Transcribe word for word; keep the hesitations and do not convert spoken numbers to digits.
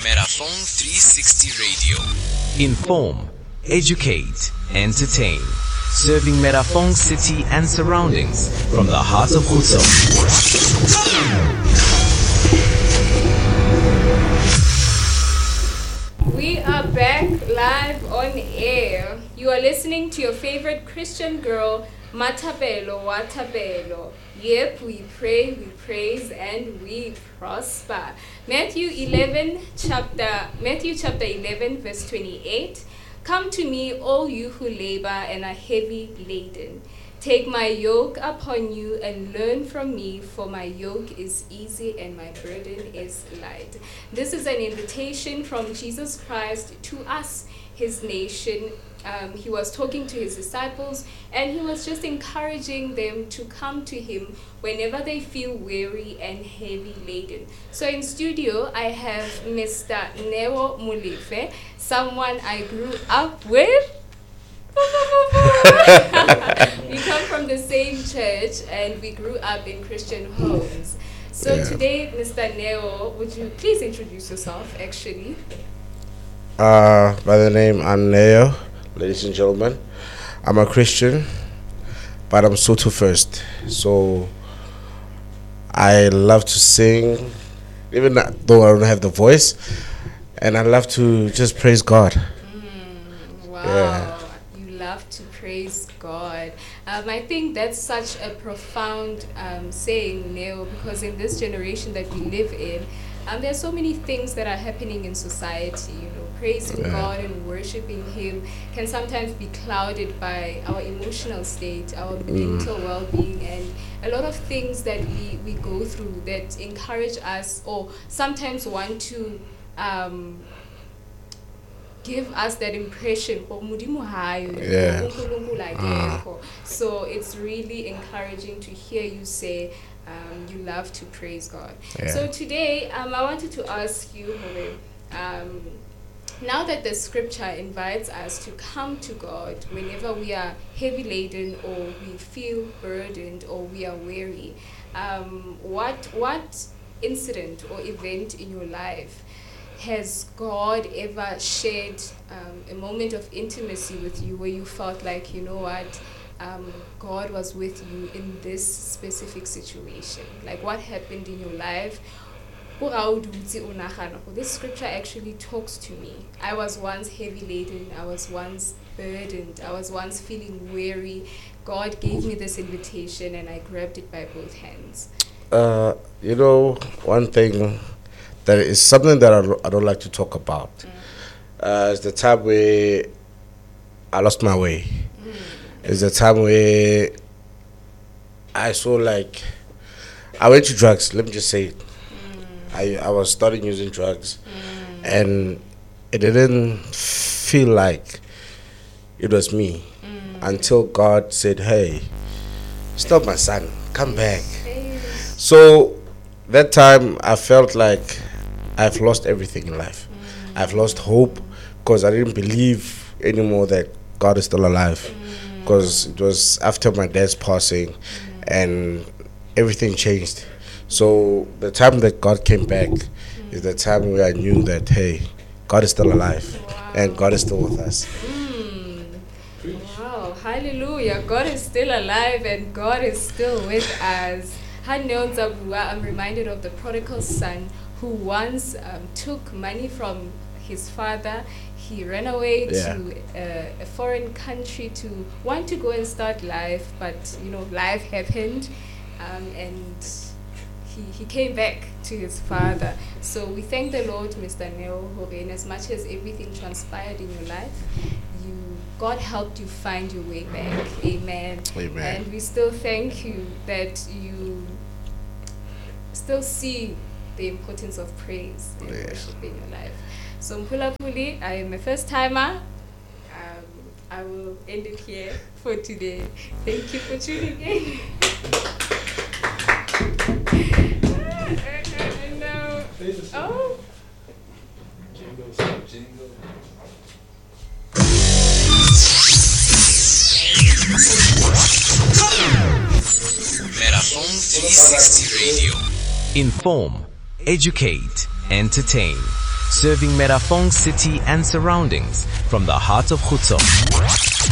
Metaphone three sixty Radio. Inform, educate, entertain. Serving Metaphone City and surroundings from the heart of Hudson. We are back live on air. You are listening to your favorite Christian girl, Matabelo Watabelo. Yep, we pray, we praise, and we prosper. Matthew eleven, chapter Matthew chapter eleven, verse twenty-eight. Come to me, all you who labor and are heavy laden. Take my yoke upon you and learn from me, for my yoke is easy and my burden is light. This is an invitation from Jesus Christ to us, his nation. Um, he was talking to his disciples, and he was just encouraging them to come to him whenever they feel weary and heavy laden. So in studio, I have Mister Neo Molefe, someone I grew up with. We come from the same church, and we grew up in Christian homes. So yeah. Today, Mister Neo, would you please introduce yourself, actually? Uh, by the name, I'm Neo. Ladies and gentlemen, I'm a Christian, but I'm Sotho first. So I love to sing, even though I don't have the voice, and I love to just praise God. Mm, wow, yeah. You love to praise God. Um, I think that's such a profound um, saying, Neo, because in this generation that we live in, um, there are so many things that are happening in society. You know, praising yeah. God and worshiping Him can sometimes be clouded by our emotional state, our mm. mental well-being, and a lot of things that we, we go through that encourage us or sometimes want to um, give us that impression. Yeah. Uh. So it's really encouraging to hear you say um, you love to praise God. Yeah. So today um, I wanted to ask you, um, now that the scripture invites us to come to God whenever we are heavy laden or we feel burdened or we are weary, um, what what incident or event in your life has God ever shared um, a moment of intimacy with you where you felt like, you know what, um, God was with you in this specific situation? Like, what happened in your life? This scripture actually talks to me. I was once heavy laden, I was once burdened, I was once feeling weary. God gave me this invitation and I grabbed it by both hands. Uh, you know, one thing that is something that I don't, I don't like to talk about mm. uh, is the time where I lost my way. Mm. It's the time where I saw like, I went to drugs, let me just say it. I, I was starting using drugs mm. and it didn't feel like it was me mm. until God said, hey, stop my son, come back. Hey. So that time I felt like I've lost everything in life. Mm. I've lost hope because I didn't believe anymore that God is still alive, because mm. it was after my dad's passing mm. and everything changed. So the time that God came back mm. is the time where I knew that, hey, God is still alive. Wow. And God is still with us. Mm. Wow, hallelujah. God is still alive and God is still with us. I'm reminded of the prodigal son who once um, took money from his father. He ran away yeah. to uh, a foreign country to want to go and start life, but, you know, life happened um, and He, he came back to his father. So we thank the Lord, Mister Neo Hoben, as much as everything transpired in your life, you God helped you find your way back. Amen. Amen. And we still thank you that you still see the importance of praise and yes. worship in your life. So Mpula Puli, I am a first timer. Um, I will end it here for today. Thank you for tuning in. No. Oh. Jingle, jingle. Metaphone three sixty Radio. Inform, educate, entertain. serving Merafong City and surroundings from the heart of Khutso.